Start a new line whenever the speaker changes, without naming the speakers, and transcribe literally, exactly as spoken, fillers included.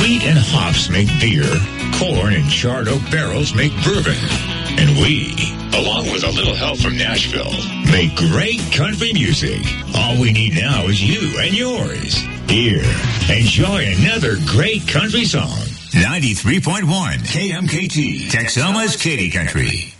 Wheat and hops make beer. Corn and charred oak barrels make bourbon. And we, along with a little help from Nashville, make great country music. All we need now is you and yours. Here, enjoy another great country song. ninety-three point one K M K T, Texoma's Katy Country.